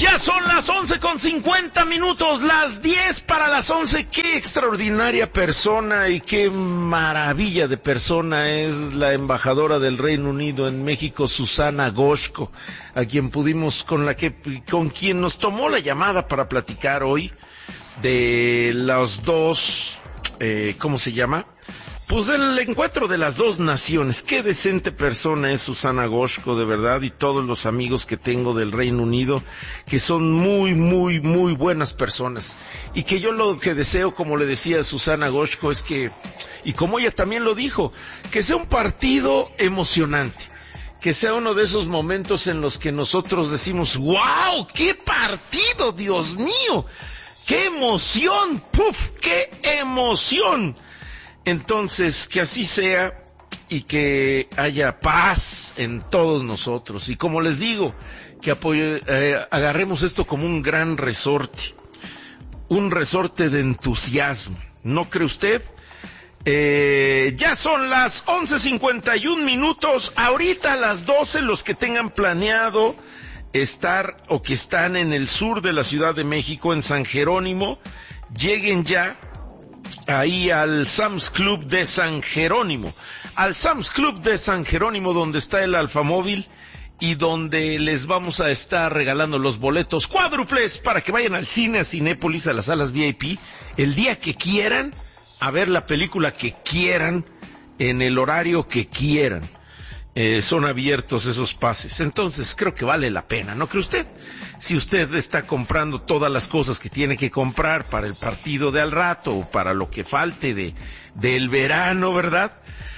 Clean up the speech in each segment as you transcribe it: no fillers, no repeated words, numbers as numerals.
Ya son las 11:50, las 10 para las 11. Qué extraordinaria persona y qué maravilla de persona es la embajadora del Reino Unido en México, Susana Goshko, a quien con quien nos tomó la llamada para platicar hoy de los dos, ¿cómo se llama? Pues del encuentro de las dos naciones. Qué decente persona es Susana Goshko, de verdad, y todos los amigos que tengo del Reino Unido, que son muy, muy, muy buenas personas. Y que yo lo que deseo, como le decía a Susana Goshko, es que, y como ella también lo dijo, que sea un partido emocionante. Que sea uno de esos momentos en los que nosotros decimos, ¡wow! ¡Qué partido, Dios mío! ¡Qué emoción! ¡Puf! ¡Qué emoción! Entonces, que así sea y que haya paz en todos nosotros. Y como les digo, que agarremos esto como un gran resorte de entusiasmo. ¿No cree usted? Ya son las 11:51. Ahorita a las 12, los que tengan planeado estar o que están en el sur de la Ciudad de México, en San Jerónimo, lleguen ya ahí al Sam's Club de San Jerónimo. Al Sam's Club de San Jerónimo, donde está el Alfamóvil y donde les vamos a estar regalando los boletos cuádruples para que vayan al cine, a Cinépolis, a las salas VIP, el día que quieran, a ver la película que quieran, en el horario que quieran. Son abiertos esos pases. Entonces creo que vale la pena, ¿no cree usted? Si usted está comprando todas las cosas que tiene que comprar para el partido de al rato o para lo que falte del verano, ¿verdad?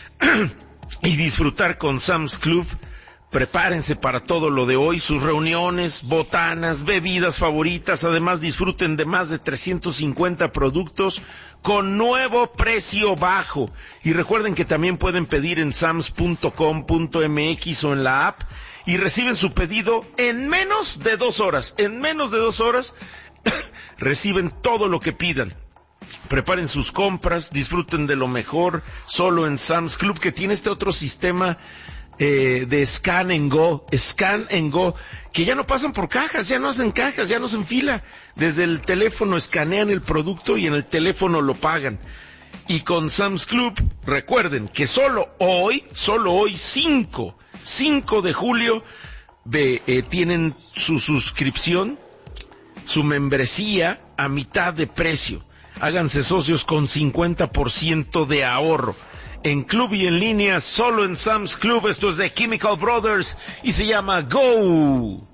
Y disfrutar con Sam's Club, prepárense para todo lo de hoy, sus reuniones, botanas, bebidas favoritas. Además, disfruten de más de 350 productos con nuevo precio bajo. Y recuerden que también pueden pedir en sams.com.mx o en la app y reciben su pedido en menos de 2 horas. En menos de 2 horas reciben todo lo que pidan. Preparen sus compras, disfruten de lo mejor solo en Sam's Club, que tiene este otro sistema de Scan and Go, que ya no pasan por cajas, ya no hacen cajas, ya no hacen fila. Desde el teléfono escanean el producto y en el teléfono lo pagan. Y con Sam's Club, recuerden que solo hoy, 5 de julio, tienen su suscripción, su membresía a mitad de precio. Háganse socios con 50% de ahorro. En club y en línea, solo en Sam's Club. Esto es de Chemical Brothers y se llama Go.